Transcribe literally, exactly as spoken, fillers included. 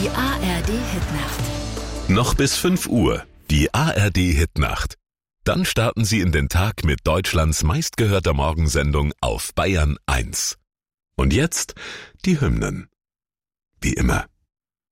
Die A R D-Hitnacht. Noch bis fünf Uhr, die A R D-Hitnacht. Dann starten Sie in den Tag mit Deutschlands meistgehörter Morgensendung auf Bayern eins. Und jetzt die Hymnen. Wie immer.